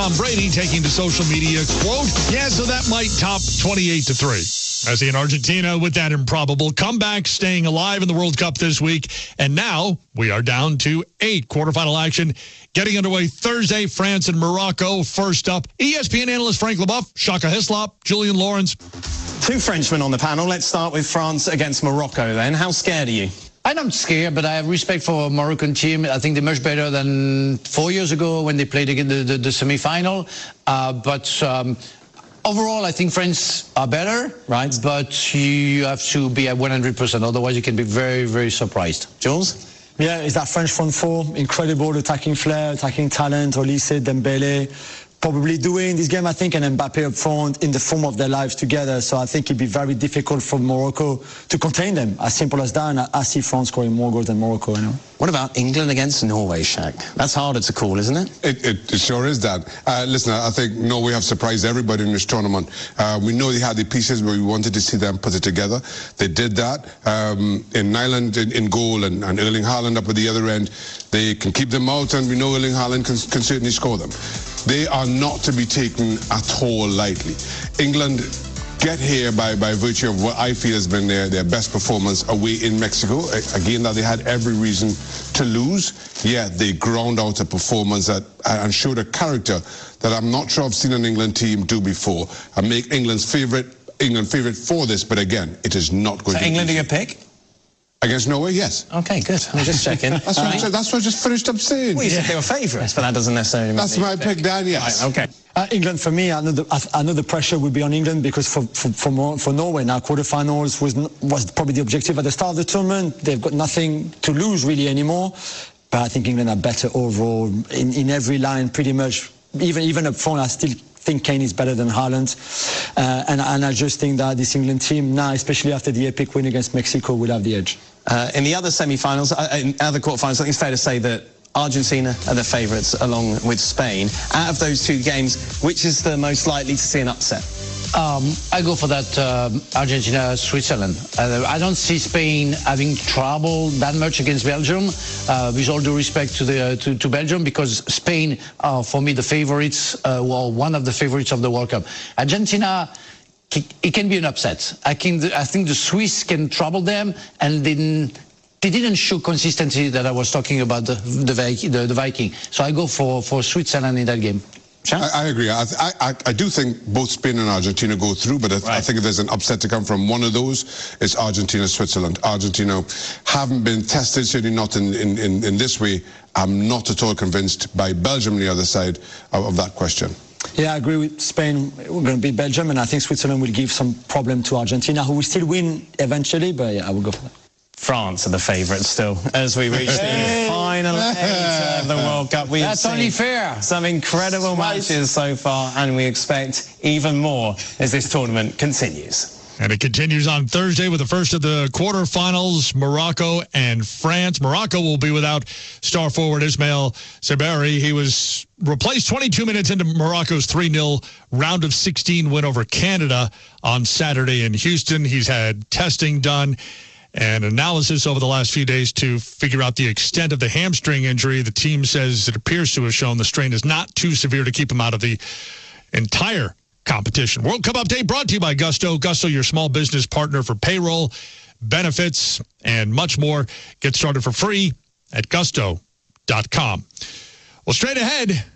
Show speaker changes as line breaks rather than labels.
Tom Brady taking to social media, quote, yeah, so that might top 28-3. Messi and Argentina with that improbable comeback, staying alive in the World Cup this week. And now we are down to 8 quarterfinal action. Getting underway Thursday, France and Morocco. First up, ESPN analyst Frank Leboeuf, Shaka Hislop, Julian Lawrence.
2 Frenchmen on the panel. Let's start with France against Morocco then. How scared are you?
I'm not scared, but I have respect for Moroccan team. I think they're much better than 4 years ago when they played again the semi-final. Overall, I think France are better, right? But you have to be at 100%. Otherwise, you can be very, very surprised.
Jules?
Yeah, it's that French front four. Incredible attacking flair, attacking talent. Olise, Dembele, probably doing this game, I think, and Mbappe up front in the form of their lives together. So I think it'd be very difficult for Morocco to contain them. As simple as that. And I see France scoring more goals than Morocco, you know.
What about England against Norway, Shaq? That's harder to call, isn't it?
It sure is that. Listen, I think Norway have surprised everybody in this tournament. We know they had the pieces, but we wanted to see them put it together. They did that. In Nyland in goal and Erling Haaland up at the other end, they can keep them out, and we know Erling Haaland can certainly score them. They are not to be taken at all lightly. England get here by virtue of what I feel has been their best performance away in Mexico. Again, that they had every reason to lose, yet they ground out a performance that and showed a character that I'm not sure I've seen an England team do before. I make England favorite for this, but again, it is not going to be
England
easy.
are your pick?
Against Norway, yes.
Okay, good. I'm just checking.
That's what I just finished up saying.
Well, you said they were favourites, but that doesn't necessarily mean
that's my pick, Dan, yes.
Right, okay.
England, for me, I know the pressure would be on England because for Norway now, quarterfinals was probably the objective at the start of the tournament. They've got nothing to lose really anymore. But I think England are better overall in every line, pretty much. Even up front, I still think Kane is better than Haaland. And I just think that this England team now, especially after the epic win against Mexico, will have the edge.
In the other semi-finals, in other quarterfinals, I think it's fair to say that Argentina are the favourites along with Spain. Out of those 2 games, which is the most likely to see an upset?
I go for that Argentina-Switzerland. I don't see Spain having trouble that much against Belgium, with all due respect to Belgium, because Spain are, for me, the favourites, one of the favourites of the World Cup. Argentina, it can be an upset. I think the Swiss can trouble them, and they didn't show consistency that I was talking about the Viking. So I go for Switzerland in that game.
I agree. I do think both Spain and Argentina go through, but I think if there's an upset to come from one of those, it's Argentina-Switzerland. Argentina haven't been tested, certainly not in this way. I'm not at all convinced by Belgium on the other side of that question.
Yeah, I agree with Spain. We're going to beat Belgium, and I think Switzerland will give some problem to Argentina, who will still win eventually, but yeah, I will go for that.
France are the favourites still, as we reach the final 8 of the World Cup.
That's only fair.
Some incredible matches so far, and we expect even more as this tournament continues.
And it continues on Thursday with the first of the quarterfinals, Morocco and France. Morocco will be without star forward Ismail Saberi. He was replaced 22 minutes into Morocco's 3-0 round of 16 win over Canada on Saturday in Houston. He's had testing done and analysis over the last few days to figure out the extent of the hamstring injury. The team says it appears to have shown the strain is not too severe to keep him out of the entire competition. World Cup update brought to you by Gusto. Gusto, your small business partner for payroll, benefits, and much more. Get started for free at gusto.com. Well, straight ahead,